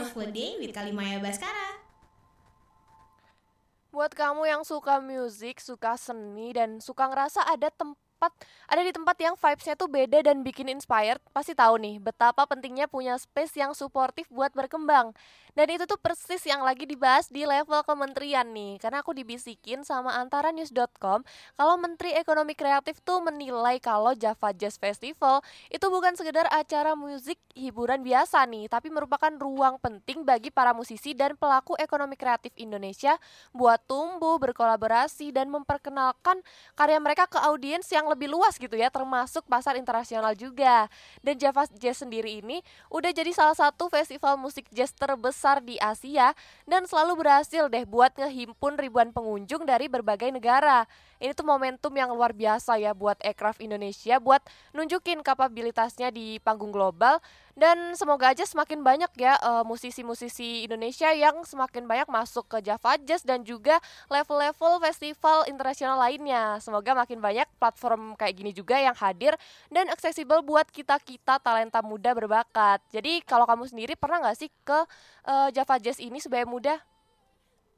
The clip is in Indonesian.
Soulful Day with Kalimaya Baskara. Buat kamu yang suka musik, suka seni, dan suka ngerasa ada di tempat yang vibes-nya tuh beda dan bikin inspired, pasti tahu nih betapa pentingnya punya space yang suportif buat berkembang. Dan itu tuh persis yang lagi dibahas di level kementerian nih, karena aku dibisikin sama antaranews.com kalau Menteri Ekonomi Kreatif tuh menilai kalau Java Jazz Festival itu bukan sekedar acara musik hiburan biasa nih, tapi merupakan ruang penting bagi para musisi dan pelaku ekonomi kreatif Indonesia buat tumbuh, berkolaborasi, dan memperkenalkan karya mereka ke audiens yang lebih luas gitu ya, termasuk pasar internasional juga. Dan Java Jazz sendiri ini udah jadi salah satu festival musik jazz terbesar di Asia dan selalu berhasil deh buat ngehimpun ribuan pengunjung dari berbagai negara. Ini tuh momentum yang luar biasa ya buat Aircraft Indonesia buat nunjukin kapabilitasnya di panggung global, dan semoga aja semakin banyak ya musisi-musisi Indonesia yang semakin banyak masuk ke Java Jazz dan juga level-level festival internasional lainnya. Semoga makin banyak platform kayak gini juga yang hadir dan aksesibel buat kita-kita talenta muda berbakat. Jadi kalau kamu sendiri pernah nggak sih ke Java Jazz ini sebagai muda?